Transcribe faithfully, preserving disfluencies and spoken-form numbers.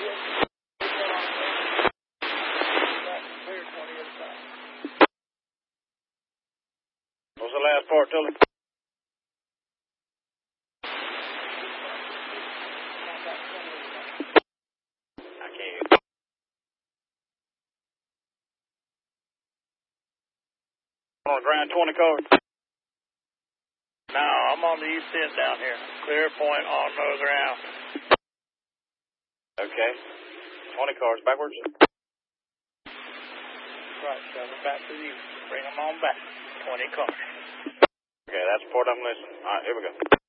What's the last part, Tilly? I can't hear you. On the ground, twenty cars. No, I'm on the east end down here. Clear point on the ground. Okay. twenty cars backwards. Right, shove them back to the east. Bring them on back. twenty cars. Okay, that's the part I'm listening. All right, here we go.